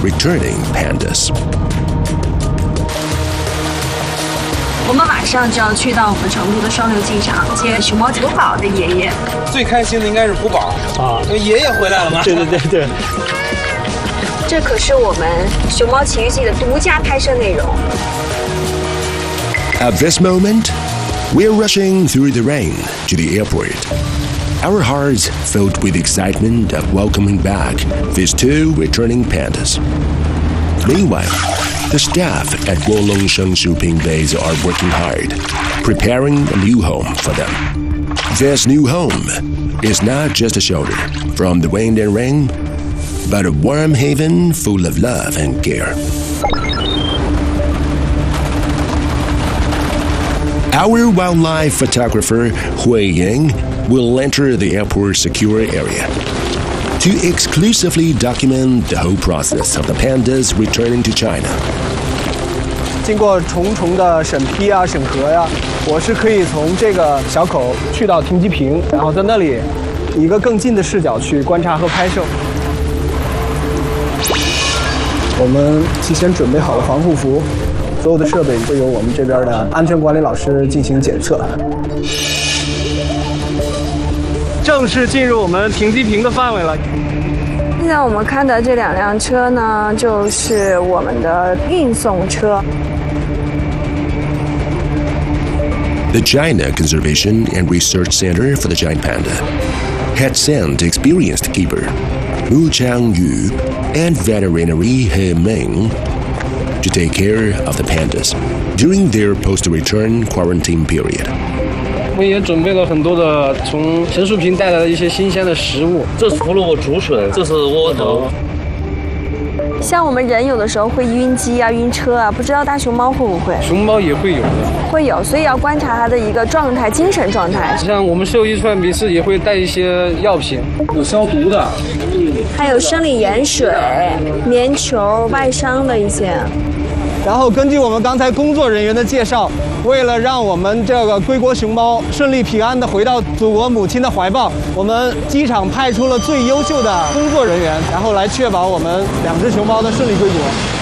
returning pandas. 我们马上就要去到我们成都的双流机场接熊猫福宝的爷爷。 最开心的应该是福宝啊，爷爷回来了吗？ 对。 这可是我们《熊猫奇遇记》的独家拍摄内容。 At this moment, we're rushing through the rain to the airport. Our hearts filled with excitement of welcoming back these two returning pandas. Meanwhile, the staff at Wolong Shuping Base are working hard, preparing a new home for them. This new home is not just a shelter from the wind and rain, but a warm haven full of love and care. Our wildlife photographer, Hui Ying, will enter the airport's secure area to exclusively document the whole process of the pandas returning to China. 经过重重的审批啊、审核呀，我是可以从这个小口去到停机坪，然后在那里以一个更近的视角去观察和拍摄。我们提前准备好了防护服，所有的设备都由我们这边的安全管理老师进行检测。正式进入我们停机坪的范围了。 现在我们看的这2辆车呢，就是我们的运送车。 The China Conservation and Research Center for the Giant Panda had sent experienced keeper Wu Changyu and veterinary He Meng to take care of the pandas during their post-return quarantine period. 我们也准备了很多的从陈树平带来的一些新鲜的食物， 这是胡萝卜竹笋，这是窝头。 像我们人有的时候会晕机啊、晕车啊，不知道大熊猫会不会？ 熊猫也会有的， 会有，所以要观察它的一个状态，精神状态。 像我们兽医出来每次也会带一些药品，有消毒的， 还有生理盐水、棉球、外伤的一些。 然后根据我们刚才工作人员的介绍，为了让我们这个归国熊猫顺利平安地回到祖国母亲的怀抱，我们机场派出了最优秀的工作人员，然后来确保我们2只熊猫的顺利归国。